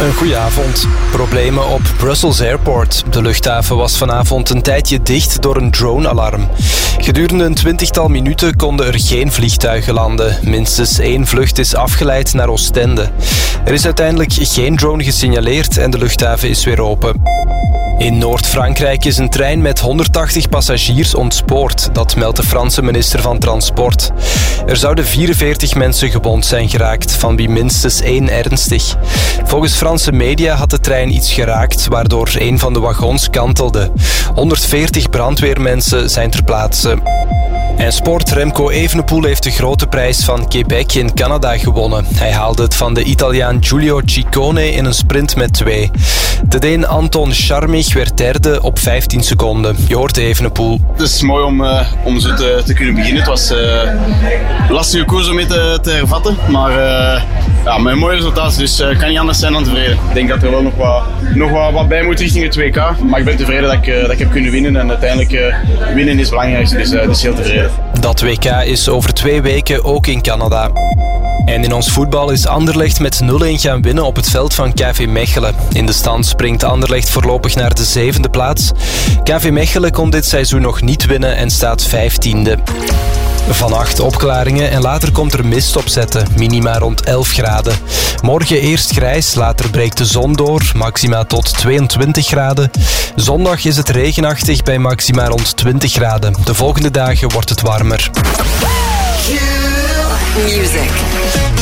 Een goeie avond. Problemen op Brussels Airport. De luchthaven was vanavond een tijdje dicht door een drone-alarm. Gedurende een 20-tal minuten konden er geen vliegtuigen landen. Minstens 1 vlucht is afgeleid naar Oostende. Er is uiteindelijk geen drone gesignaleerd en de luchthaven is weer open. In Noord-Frankrijk is een trein met 180 passagiers ontspoord. Dat meldt de Franse minister van Transport. Er zouden 44 mensen gewond zijn geraakt, van wie minstens 1 ernstig. Volgens Franse media had de trein iets geraakt, waardoor een van de wagons kantelde. 140 brandweermensen zijn ter plaatse. En sport, Remco Evenepoel heeft de grote prijs van Quebec in Canada gewonnen. Hij haalde het van de Italiaan Giulio Ciccone in een sprint met 2. De Deen Anton Scharmich werd derde op 15 seconden. Je hoort Evenepoel. Het is mooi om zo te kunnen beginnen. Het was een lastige koers om mee te hervatten, maar met een mooi resultaat, dus kan niet anders zijn dan tevreden. Ik denk dat er wel nog wat bij moet richting het WK, maar ik ben tevreden dat ik heb kunnen winnen en uiteindelijk winnen is het belangrijkste, dus heel tevreden. Dat WK is over 2 weken ook in Canada. En in ons voetbal is Anderlecht met 0-1 gaan winnen op het veld van KV Mechelen. In de stand springt Anderlecht voorlopig naar de 7e plaats. KV Mechelen kon dit seizoen nog niet winnen en staat 15e. Vannacht opklaringen en later komt er mist opzetten, minima rond 11 graden. Morgen eerst grijs, later breekt de zon door, maxima tot 22 graden. Zondag is het regenachtig bij maxima rond 20 graden. De volgende dagen wordt het warmer. Music.